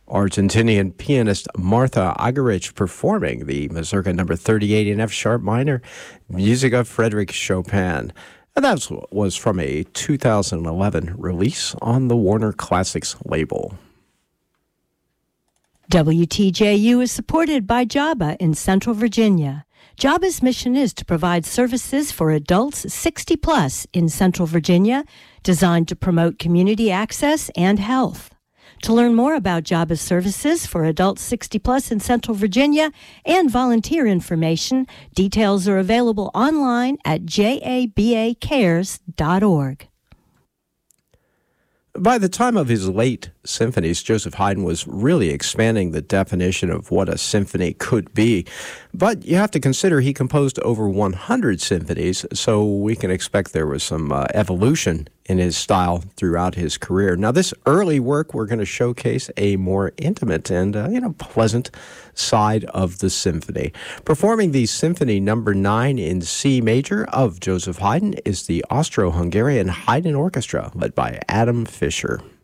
Argentinian pianist Martha Argerich performing the Mazurka number 38 in F sharp minor, music of Frédéric Chopin. And that was from a 2011 release on the Warner Classics label. WTJU is supported by JABA in Central Virginia. JABA's mission is to provide services for adults 60 plus in Central Virginia, designed to promote community access and health. To learn more about JABA's services for adults 60 plus in Central Virginia and volunteer information, details are available online at jabacares.org. By the time of his late symphonies, Joseph Haydn was really expanding the definition of what a symphony could be. But you have to consider he composed over 100 symphonies, so we can expect there was some evolution in his style throughout his career. Now, this early work, we're going to showcase a more intimate and, pleasant side of the symphony. Performing the Symphony Number 9 in C major of Joseph Haydn is the Austro-Hungarian Haydn Orchestra, led by Adam Fischer.